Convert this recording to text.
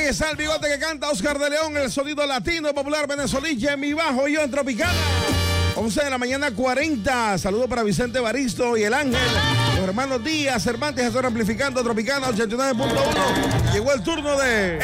Ahí está el bigote que canta Oscar de León, el sonido latino popular venezolilla, mi bajo y yo en Tropicana. 11 de la mañana 40. Saludos para Vicente Baristo y el Ángel. Los hermanos Díaz, Cervantes, están amplificando Tropicana 89.1. Llegó el turno de